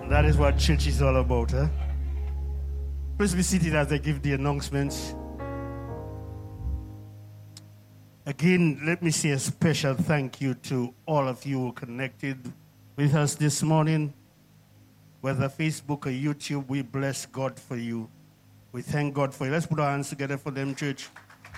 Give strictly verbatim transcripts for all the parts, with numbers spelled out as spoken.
That is what church is all about, huh? Please be seated as I give the announcements. Again, let me say a special thank you to all of you who connected with us this morning. Whether Facebook or YouTube, we bless God for you. We thank God for you. Let's put our hands together for them, church.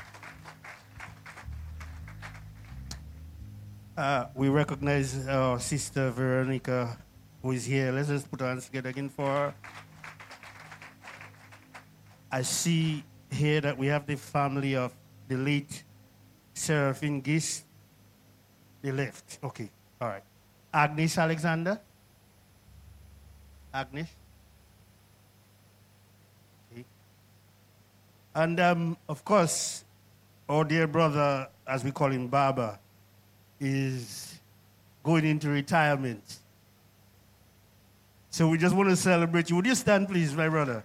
Uh, we recognize our sister Veronica, who is here. Let's just put our hands together again for her. I see here that we have the family of the late Seraphine Gist. They left. Okay, all right. Agnes Alexander. Agnes. Okay. And um, of course, our dear brother, as we call him, Baba, is going into retirement. So we just want to celebrate you. Would you stand, please, my brother?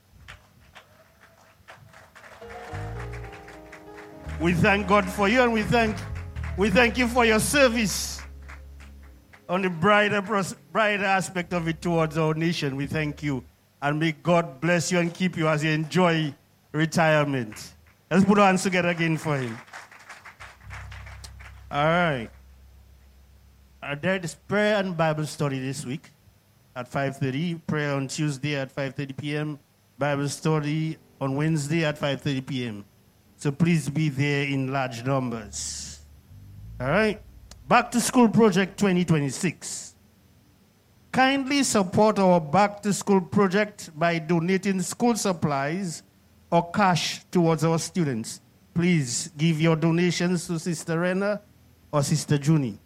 We thank God for you, and we thank we thank you for your service on the brighter, brighter aspect of it towards our nation. We thank you, and may God bless you and keep you as you enjoy retirement. Let's put our hands together again for him. All right. Uh, there is prayer and Bible study this week at five thirty. Prayer on Tuesday at five thirty p.m. Bible study on Wednesday at five thirty p.m. So please be there in large numbers. All right. Back to School Project twenty twenty-six. Kindly support our Back to School project by donating school supplies or cash towards our students. Please give your donations to Sister Rena or Sister Junie.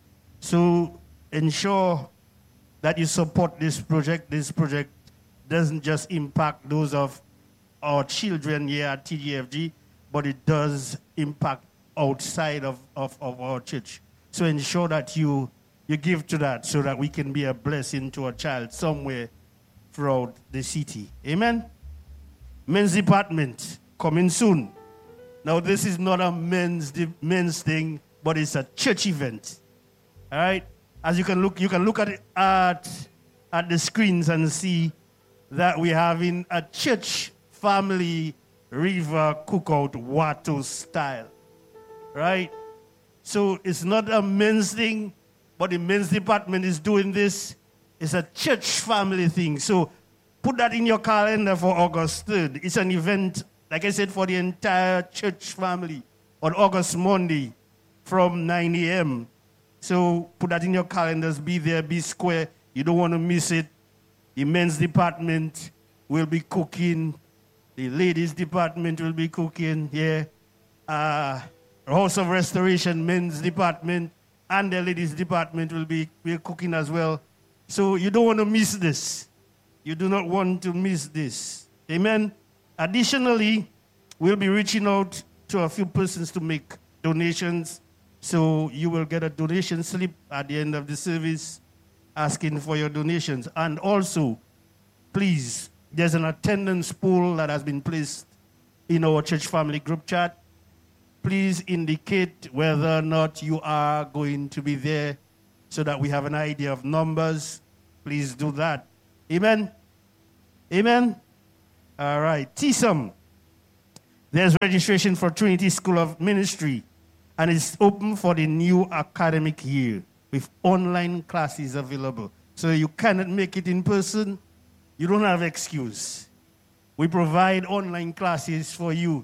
So ensure that you support this project. This project doesn't just impact those of our children here at T G F G, but it does impact outside of, of, of our church. So ensure that you, you give to that so that we can be a blessing to a child somewhere throughout the city. Amen? Men's department, coming soon. Now, this is not a men's, men's thing, but it's a church event. All right? As you can look, you can look at it at, at the screens and see that we're having a church family river cookout Watto style, right? So it's not a men's thing, but the men's department is doing this. It's a church family thing. So put that in your calendar for August third. It's an event, like I said, for the entire church family on August Monday from nine a.m. So put that in your calendars. Be there, be square. You don't want to miss it. The men's department will be cooking. The ladies' department will be cooking, yeah. Uh, House of Restoration, men's department, and the ladies' department will be, be cooking as well. So you don't want to miss this. You do not want to miss this. Amen. Additionally, we'll be reaching out to a few persons to make donations. So you will get a donation slip at the end of the service asking for your donations. And also, please, there's an attendance pool that has been placed in our church family group chat. Please indicate whether or not you are going to be there so that we have an idea of numbers. Please do that. Amen? Amen? All right. T S O M. There's registration for Trinity School of Ministry, and it's open for the new academic year with online classes available. So you cannot make it in person. You don't have excuse. We provide online classes for you.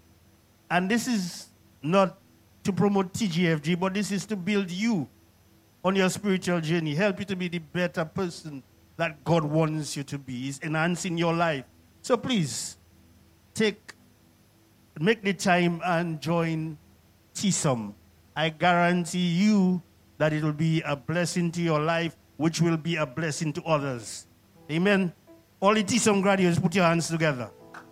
And this is not to promote T G F G, but this is to build you on your spiritual journey, help you to be the better person that God wants you to be. It's enhancing your life. So please, take, make the time and join T S O M. I guarantee you that it will be a blessing to your life, which will be a blessing to others. Amen. All the T S O M graduates, put your hands together.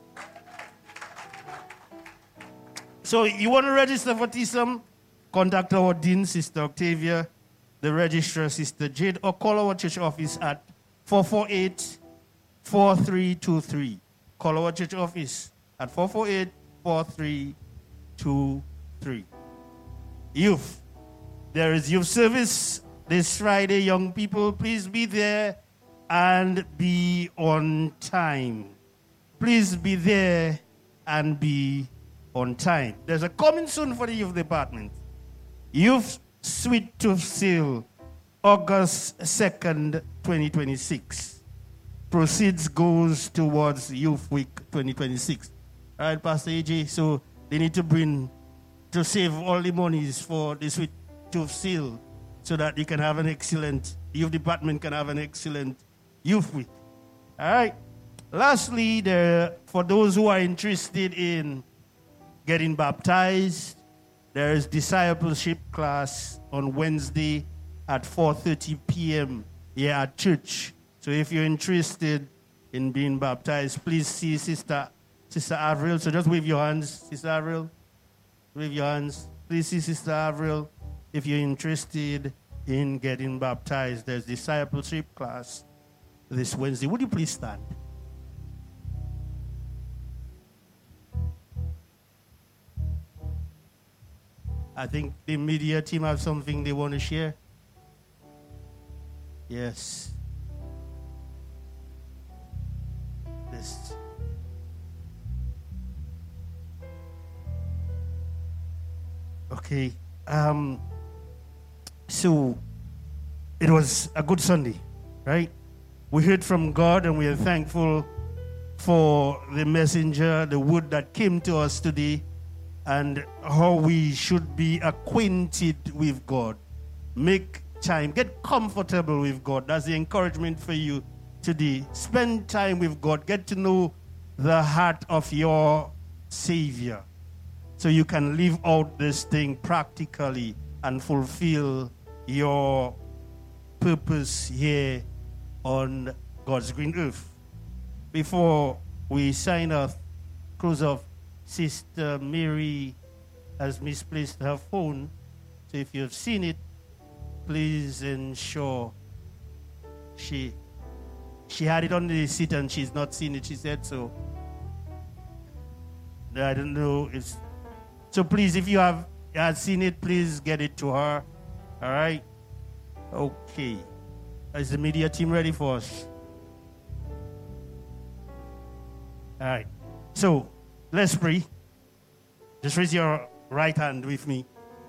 So you want to register for T S O M? Contact our dean, Sister Octavia, the registrar, Sister Jade, or call our church office at four four eight, four three two three. Call our church office at four four eight, four three two three. Youth. There is youth service this Friday. Young people, please be there and be on time. Please be there and be on time. There's a coming soon for the youth department. Youth Sweet Tooth Sale, August second, twenty twenty-six. Proceeds goes towards Youth Week twenty twenty-six. All right, Pastor A J, so they need to bring, to save all the monies for the Sweet Tooth Sale so that they can have an excellent, youth department can have an excellent Youth Week. All right. Lastly, there, for those who are interested in getting baptized, there is discipleship class on Wednesday at four thirty p.m. here at church. So if you're interested in being baptized, please see Sister Sister Avril. So just wave your hands, Sister Avril. Wave your hands. Please see Sister Avril if you're interested in getting baptized. There's discipleship class this Wednesday. Would you please stand? I think the media team have something they want to share. Yes. This. Okay. Um, so it was a good Sunday, right? We heard from God and we are thankful for the messenger, the word that came to us today, and how we should be acquainted with God. Make time, get comfortable with God. That's the encouragement for you today. Spend time with God. Get to know the heart of your Savior so you can live out this thing practically and fulfill your purpose here on God's green earth. Before we sign off, close off, Sister Mary has misplaced her phone. So if you have seen it, please ensure she she had it on the seat and she's not seen it. She said so. I don't know. It's, so please, if you have, have seen it, please get it to her. All right? Okay. Is the media team ready for us? All right. So, let's pray. Just raise your right hand with me.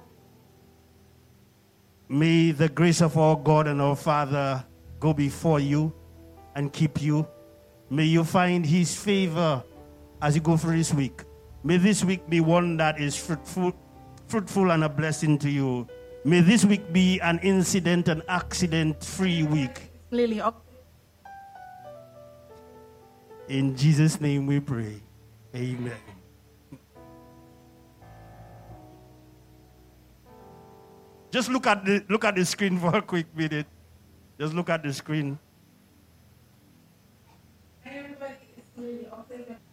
May the grace of our God and our Father go before you and keep you. May you find his favor as you go through this week. May this week be one that is fruitful, fruitful and a blessing to you. May this week be an incident and accident-free week. Lily. In Jesus' name we pray. Amen. Just look at the look at the screen for a quick minute. Just look at the screen. Everybody is really